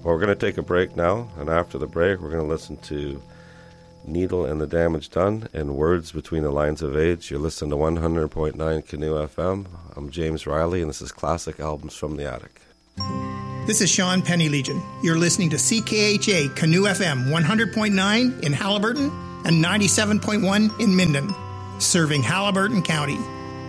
Well, we're going to take a break now, and after the break, we're going to listen to Needle and the Damage Done and Words Between the Lines of Age. You're listening to 100.9 Canoe FM. I'm James Riley, and this is Classic Albums from the Attic. This is Sean Penny Legion. You're listening to CKHA Canoe FM 100.9 in Halliburton and 97.1 in Minden, serving Halliburton County.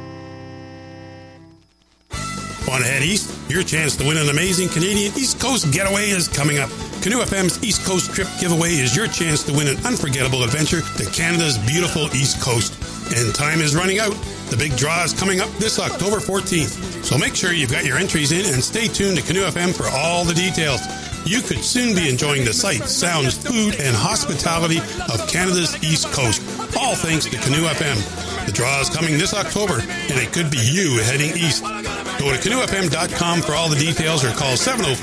Want to head east? Your chance to win an amazing Canadian East Coast getaway is coming up. Canoe FM's East Coast Trip Giveaway is your chance to win an unforgettable adventure to Canada's beautiful East Coast. And time is running out. The big draw is coming up this October 14th. So make sure you've got your entries in and stay tuned to Canoe FM for all the details. You could soon be enjoying the sights, sounds, food, and hospitality of Canada's East Coast, all thanks to Canoe FM. The draw is coming this October, and it could be you heading east. Go to canoefm.com for all the details or call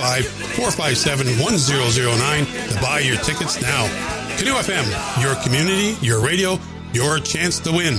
705-457-1009 to buy your tickets now. Canoe FM, your community, your radio, your chance to win.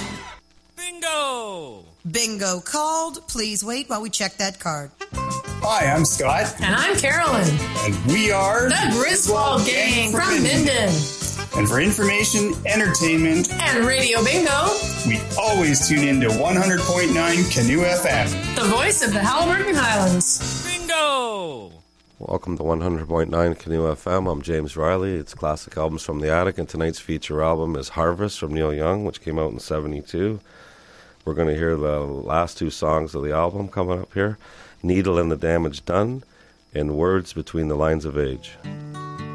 Bingo! Bingo called. Please wait while we check that card. Hi, I'm Scott. And I'm Carolyn. And we are the Griswold Gang from Minden. And for information, entertainment, and Radio Bingo, we always tune in to 100.9 Canoe FM, the voice of the Halliburton Highlands. Bingo! Welcome to 100.9 Canoe FM. I'm James Riley. It's Classic Albums from the Attic, and tonight's feature album is Harvest from Neil Young, which came out in 1972. We're going to hear the last two songs of the album coming up here, Needle and the Damage Done, and Words Between the Lines of Age.